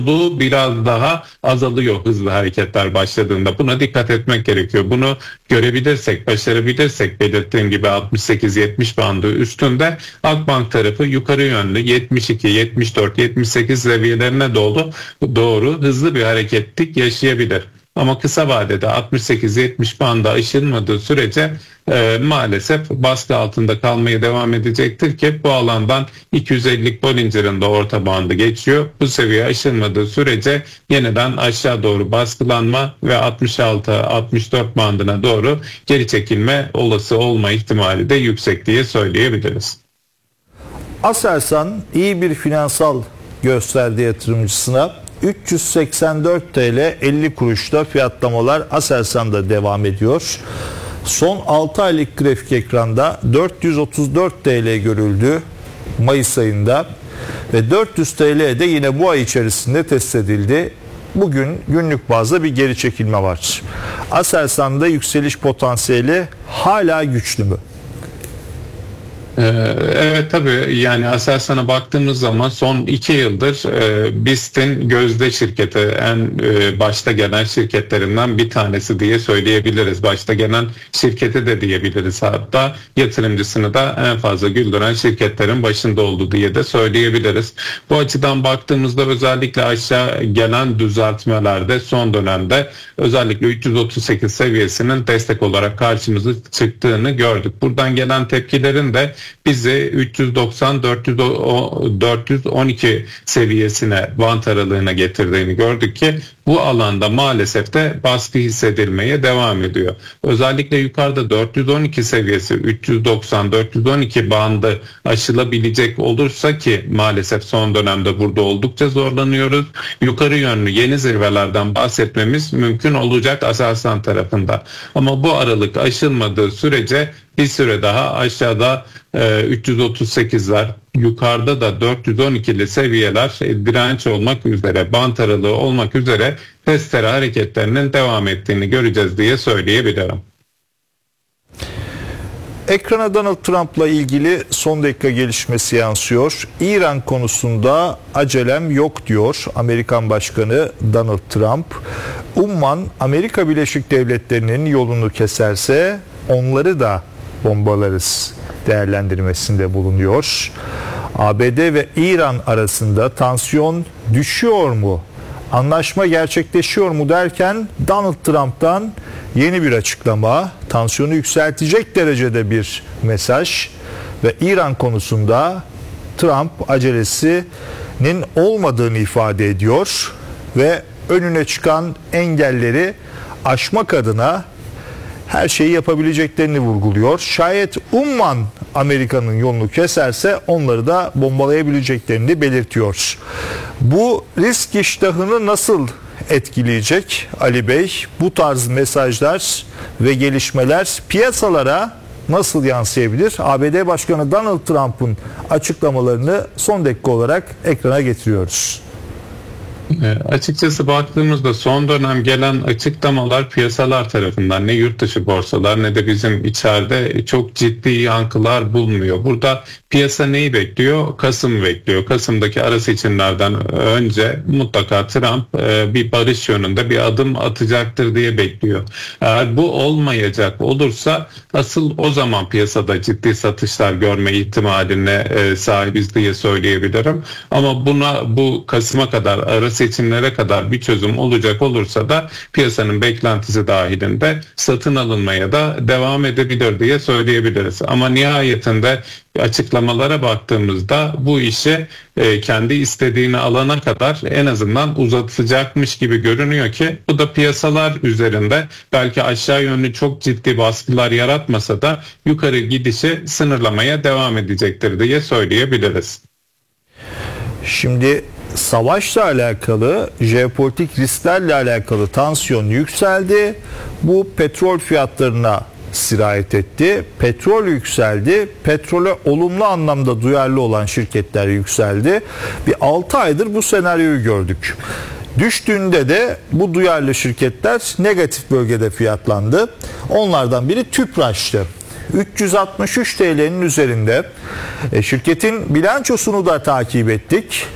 olduğu biraz daha azalıyor hızlı hareketler başladığında. Buna dikkat etmek gerekiyor. Bunu görebilirsek, başarabilirsek belirttiğim gibi 68-70 bandı üstünde Akbank tarafı yukarı yönlü 72, 74, 78 seviyelerine doğru hızlı bir hareketlik yaşayabilir. Ama kısa vadede 68-70 bandı aşılmadığı sürece maalesef baskı altında kalmaya devam edecektir ki bu alandan 250'lik Bollinger'ın da orta bandı geçiyor. Bu seviye aşılmadığı sürece yeniden aşağı doğru baskılanma ve 66-64 bandına doğru geri çekilme olası olma ihtimali de yüksek diye söyleyebiliriz. Aselsan iyi bir finansal gösterdi yatırımcısına. 384 TL 50 kuruşta fiyatlamalar Aselsan'da devam ediyor. Son 6 aylık grafik ekranda 434 TL görüldü Mayıs ayında ve 400 TL de yine bu ay içerisinde test edildi. Bugün günlük bazda bir geri çekilme var. Aselsan'da yükseliş potansiyeli hala güçlü mü? Evet tabii, yani Aselsan'a baktığımız zaman son 2 yıldır BIST'in gözde şirketi, en başta gelen şirketlerinden bir tanesi diye söyleyebiliriz. Başta gelen şirketi de diyebiliriz, hatta yatırımcısını da en fazla güldüren şirketlerin başında oldu diye de söyleyebiliriz. Bu açıdan baktığımızda özellikle aşağı gelen düzeltmelerde son dönemde özellikle 338 seviyesinin destek olarak karşımıza çıktığını gördük. Buradan gelen tepkilerin de bizi 390-412 seviyesine, bant aralığına getirdiğini gördük ki bu alanda maalesef de baskı hissedilmeye devam ediyor. Özellikle yukarıda 412 seviyesi, 390-412 bandı aşılabilecek olursa, ki maalesef son dönemde burada oldukça zorlanıyoruz, yukarı yönlü yeni zirvelerden bahsetmemiz mümkün olacak Aselsan tarafında. Ama bu aralık aşılmadığı sürece bir süre daha aşağıda 338'ler, yukarıda da 412'li seviyeler direnç olmak üzere, bant aralığı olmak üzere testere hareketlerinin devam ettiğini göreceğiz diye söyleyebilirim. Ekrana Donald Trump'la ilgili son dakika gelişmesi yansıyor. İran konusunda acelem yok diyor Amerikan Başkanı Donald Trump. Umman Amerika Birleşik Devletleri'nin yolunu keserse onları da bombalarız değerlendirmesinde bulunuyor. ABD ve İran arasında tansiyon düşüyor mu? Anlaşma gerçekleşiyor mu derken Donald Trump'tan yeni bir açıklama, tansiyonu yükseltecek derecede bir mesaj ve İran konusunda Trump acelesinin olmadığını ifade ediyor ve önüne çıkan engelleri aşmak adına her şeyi yapabileceklerini vurguluyor. Şayet Umman Amerika'nın yolunu keserse onları da bombalayabileceklerini belirtiyor. Bu risk iştahını nasıl etkileyecek Ali Bey? Bu tarz mesajlar ve gelişmeler piyasalara nasıl yansıyabilir? ABD Başkanı Donald Trump'ın açıklamalarını son dakika olarak ekrana getiriyoruz. Açıkçası baktığımızda son dönem gelen açıklamalar piyasalar tarafından ne yurt dışı borsalar ne de bizim içeride çok ciddi yankılar bulmuyor. Burada piyasa neyi bekliyor? Kasım bekliyor. Kasım'daki ara seçimlerden önce mutlaka Trump bir barış yönünde bir adım atacaktır diye bekliyor. Eğer bu olmayacak olursa asıl o zaman piyasada ciddi satışlar görme ihtimaline sahibiz diye söyleyebilirim. Ama bu Kasım'a kadar, ara seçimlere kadar bir çözüm olacak olursa da piyasanın beklentisi dahilinde satın alınmaya da devam edebilir diye söyleyebiliriz. Ama nihayetinde açıklamalara baktığımızda bu işi kendi istediğini alana kadar en azından uzatacakmış gibi görünüyor ki bu da piyasalar üzerinde belki aşağı yönlü çok ciddi baskılar yaratmasa da yukarı gidişi sınırlamaya devam edecektir diye söyleyebiliriz. Şimdi savaşla alakalı, jeopolitik risklerle alakalı tansiyon yükseldi. Bu petrol fiyatlarına sirayet etti. Petrol yükseldi. Petrole olumlu anlamda duyarlı olan şirketler yükseldi. Bir 6 aydır bu senaryoyu gördük. Düştüğünde de bu duyarlı şirketler negatif bölgede fiyatlandı. Onlardan biri Tüpraş'tı. 363 TL'nin üzerinde. Şirketin bilançosunu da takip ettik.